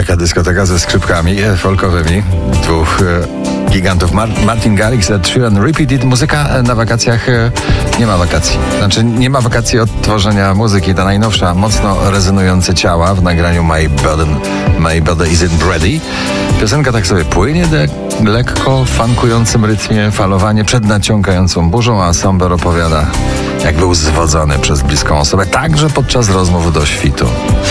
Taka dyskoteka ze skrzypkami folkowymi. Dwóch gigantów. Martin Garrix, Ed Sheeran, Repeated. Muzyka na wakacjach nie ma wakacji. Znaczy nie ma wakacji od tworzenia muzyki. Ta najnowsza, mocno rezonujące ciała w nagraniu My Body Isn't Ready. Piosenka tak sobie płynie lekko, funkującym rytmie, falowanie przed naciągającą burzą, a Somber opowiada, jak był zwodzony przez bliską osobę, także podczas rozmów do świtu.